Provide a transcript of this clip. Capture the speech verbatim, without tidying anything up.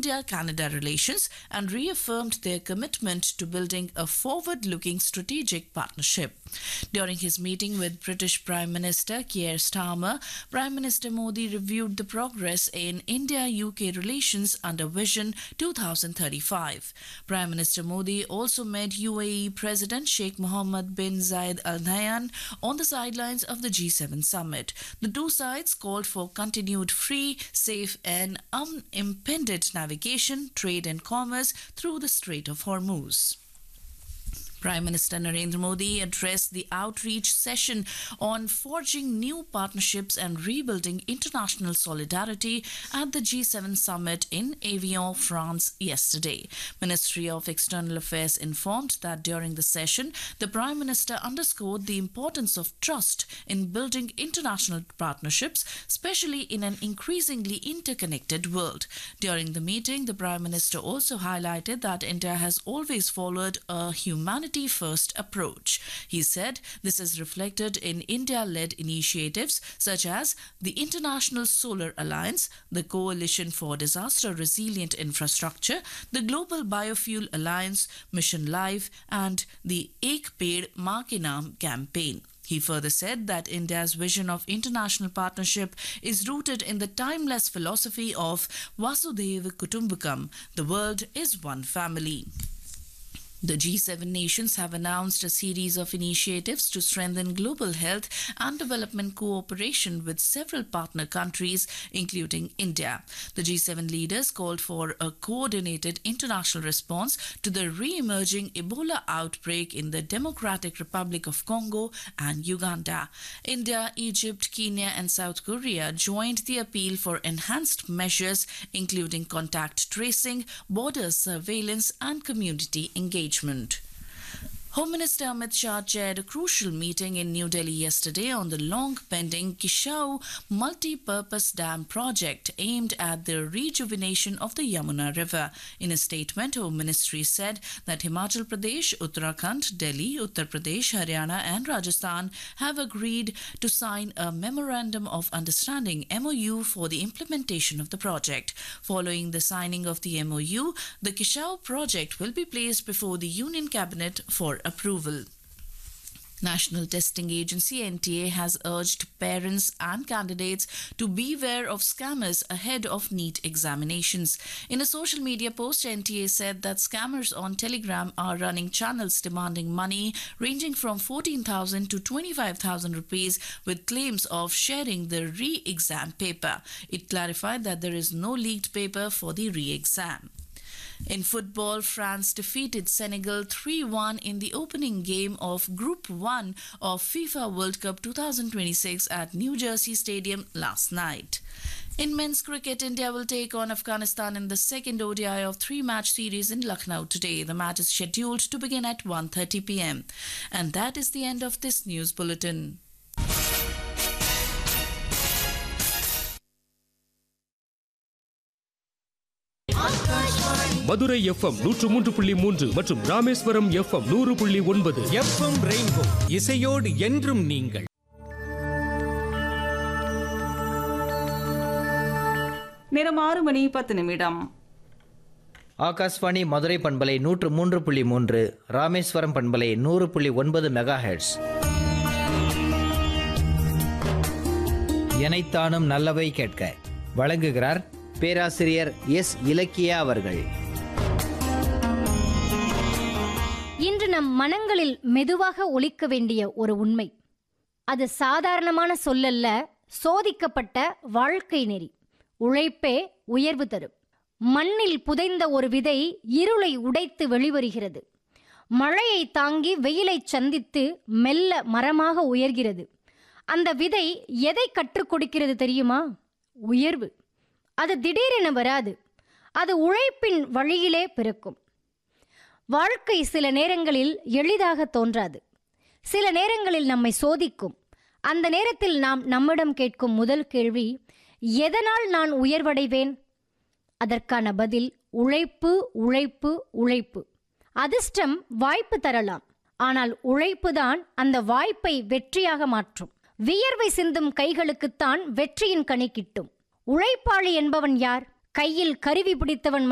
India-Canada relations and reaffirmed their commitment to building a forward-looking strategic partnership. During his meeting with British Prime Minister Keir Starmer, Prime Minister Modi reviewed the progress in India-U K relations under Vision twenty thirty-five. Prime Minister Modi also met U A E President Sheikh Mohammed bin Zayed Al Nahyan on the sidelines of the G seven summit. The two sides called for continued free, safe and unimpeded navigation, trade and commerce through the Strait of Hormuz. Prime Minister Narendra Modi addressed the outreach session on forging new partnerships and rebuilding international solidarity at the G seven summit in Evian, France yesterday. Ministry of External Affairs informed that during the session, the Prime Minister underscored the importance of trust in building international partnerships, especially in an increasingly interconnected world. During the meeting, the Prime Minister also highlighted that India has always followed a humanitarian first approach. He said this is reflected in India-led initiatives such as the International Solar Alliance, the Coalition for Disaster Resilient Infrastructure, the Global Biofuel Alliance, Mission Life, and the Ek Ped Maa Ke Naam campaign. He further said that India's vision of international partnership is rooted in the timeless philosophy of Vasudhaiva Kutumbakam, the world is one family. The G seven nations have announced a series of initiatives to strengthen global health and development cooperation with several partner countries, including India. The G seven leaders called for a coordinated international response to the re-emerging Ebola outbreak in the Democratic Republic of Congo and Uganda. India, Egypt, Kenya and South Korea joined the appeal for enhanced measures, including contact tracing, border surveillance and community engagement. Home Minister Amit Shah chaired a crucial meeting in New Delhi yesterday on the long-pending Kishau multi-purpose dam project aimed at the rejuvenation of the Yamuna River. In a statement, Home Ministry said that Himachal Pradesh, Uttarakhand, Delhi, Uttar Pradesh, Haryana and Rajasthan have agreed to sign a Memorandum of Understanding M O U for the implementation of the project. Following the signing of the M O U, the Kishau project will be placed before the Union Cabinet for approval. National Testing Agency N T A has urged parents and candidates to beware of scammers ahead of NEET examinations. In a social media post, N T A said that scammers on Telegram are running channels demanding money ranging from fourteen thousand to twenty-five thousand rupees with claims of sharing the re-exam paper. It clarified that there is no leaked paper for the re-exam. In football, France defeated Senegal three one in the opening game of Group one of FIFA World Cup twenty twenty-six at New Jersey Stadium last night. In men's cricket, India will take on Afghanistan in the second O D I of three-match series in Lucknow today. The match is scheduled to begin at one thirty p m And that is the end of this news bulletin. Madurai F M நூற்று மூன்று புள்ளி மூன்று மற்றும் Rameswaram F M நூறு புள்ளி ஒன்பது. F M rainbow இசையோடு என்றும் நீங்கள். நேரம் ஆறு மணி பத்து நிமிடம். ஆகாஷ்வாணி மதுரை பண்பலை நூற்று மூன்று புள்ளி மூன்று, ராமேஸ்வரம் பண்பலை நூறு புள்ளி ஒன்பது மெகா ஹெர்ட்ஸ். எனைத்தானும் நல்லவை கேட்க வழங்குகிறார் பேராசிரியர் எஸ் இலக்கியா அவர்கள். இன்று நம் மனங்களில் மெதுவாக ஒலிக்க வேண்டிய ஒரு உண்மை, அது சாதாரணமான சொல்லல்ல, சோதிக்கப்பட்ட வாழ்க்கை நெறி. உழைப்பே உயர்வு தரும். மண்ணில் புதைந்த ஒரு விதை இருளை உடைத்து வெளிவருகிறது. மழையை தாங்கி வெயிலை சந்தித்து மெல்ல மரமாக உயர்கிறது. அந்த விதை எதை கற்றுக் கொடுக்கிறது தெரியுமா? உயர்வு. அது திடீரென வராது, அது உழைப்பின் வழியிலே பிறக்கும். வாழ்க்கை சில நேரங்களில் எளிதாக தோன்றாது, சில நேரங்களில் நம்மை சோதிக்கும். அந்த நேரத்தில் நாம் நம்மிடம் கேட்கும் முதல் கேள்வி, எதனால் நான் உயர்வடைவேன்? அதற்கான பதில் உழைப்பு, உழைப்பு, உழைப்பு. அதிர்ஷ்டம் வாய்ப்பு தரலாம், ஆனால் உழைப்புதான் அந்த வாய்ப்பை வெற்றியாக மாற்றும். வியர்வை சிந்தும் கைகளுக்குத்தான் வெற்றியின் கனி கிட்டும். உழைப்பாளி என்பவன் யார்? கையில் கருவி பிடித்தவன்